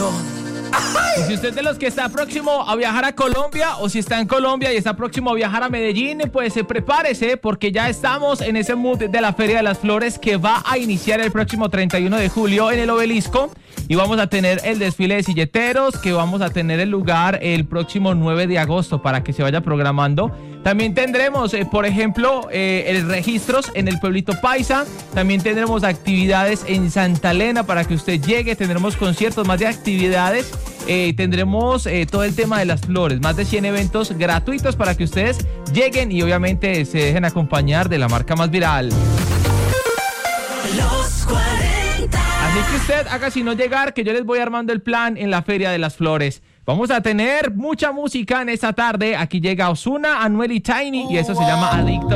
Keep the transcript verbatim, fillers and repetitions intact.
corazón. Y si usted es de los que está próximo a viajar a Colombia, o si está en Colombia y está próximo a viajar a Medellín, pues eh, prepárese, porque ya estamos en ese mood de la Feria de las Flores, que va a iniciar el próximo treinta y uno de julio en el Obelisco. Y vamos a tener el desfile de silleteros, que vamos a tener el lugar el próximo nueve de agosto para que se vaya programando. También tendremos, eh, por ejemplo, eh, el registros en el Pueblito Paisa. También tendremos actividades en Santa Elena para que usted llegue. Tendremos conciertos, más de actividades. Eh, tendremos eh, todo el tema de las flores, más de cien eventos gratuitos para que ustedes lleguen y obviamente se dejen acompañar de la marca más viral. Los cuarenta. Así que usted haga sino llegar, que yo les voy armando el plan en la Feria de las Flores. Vamos a tener mucha música en esta tarde. Aquí llega Ozuna, Anuel y Tiny, y eso se llama Adicto.